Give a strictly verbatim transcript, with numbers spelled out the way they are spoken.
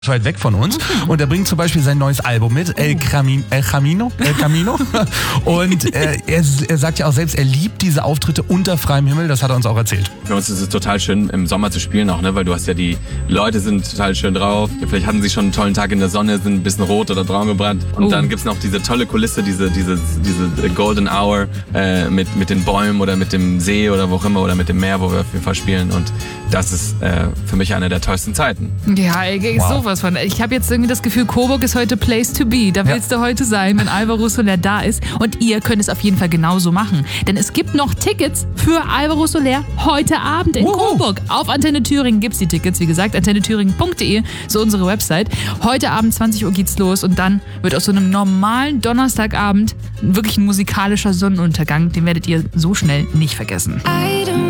weit weg von uns und er bringt zum Beispiel sein neues Album mit, El, Camin, El Camino, El Camino. Und äh, er, er sagt ja auch selbst, er liebt diese Auftritte unter freiem Himmel, das hat er uns auch erzählt. Für uns ist es total schön im Sommer zu spielen auch, ne? Weil du hast ja die Leute sind total schön drauf, vielleicht hatten sie schon einen tollen Tag in der Sonne, sind ein bisschen rot oder braun gebrannt und uh. dann gibt's noch diese tolle Kulisse, diese, diese, diese Golden Hour äh, mit, mit den Bäumen oder mit dem See oder wo auch immer oder mit dem Meer, wo wir auf jeden Fall spielen und das ist äh, für mich eine der tollsten Zeiten. Ja, wow. sowas von. Ich habe jetzt irgendwie das Gefühl, Coburg ist heute Place to be. Da willst ja. du heute sein, wenn Alvaro Soler da ist. Und ihr könnt es auf jeden Fall genauso machen. Denn es gibt noch Tickets für Alvaro Soler heute Abend in Uhu. Coburg. Auf Antenne Thüringen gibt es die Tickets. Wie gesagt, antenne thüringen punkt de, so unsere Website. Heute Abend zwanzig Uhr geht's los und dann wird aus so einem normalen Donnerstagabend wirklich ein musikalischer Sonnenuntergang. Den werdet ihr so schnell nicht vergessen.